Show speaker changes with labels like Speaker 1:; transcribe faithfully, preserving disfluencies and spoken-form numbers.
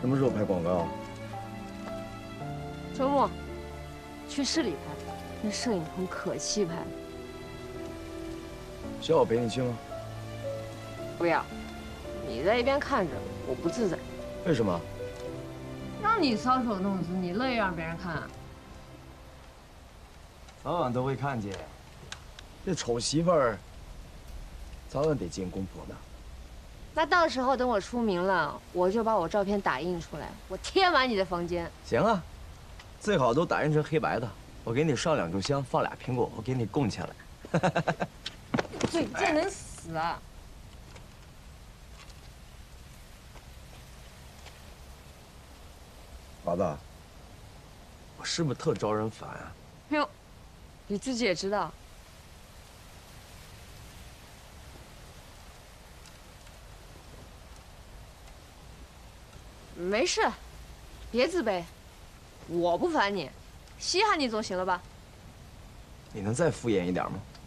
Speaker 1: 什么时候拍广告？
Speaker 2: 周末去市里拍，那摄影棚可气派了。
Speaker 1: 需要我陪你去吗？
Speaker 2: 不要，你在一边看着，我不自在。
Speaker 1: 为什么？
Speaker 2: 让你搔首弄姿，你乐意让别人看啊？
Speaker 1: 早晚都会看见。这丑媳妇儿，早晚得见公婆的。
Speaker 2: 那到时候等我出名了，我就把我照片打印出来，我贴满你的房间。
Speaker 1: 行啊，最好都打印成黑白的。我给你上两炷香，放俩苹果，我给你供起来。
Speaker 2: 嘴贱能死啊！
Speaker 1: 华子，我是不是特招人烦啊？
Speaker 2: 哟，你自己也知道。没事，别自卑，我不烦你，稀罕你总行了吧？
Speaker 1: 你能再敷衍一点吗？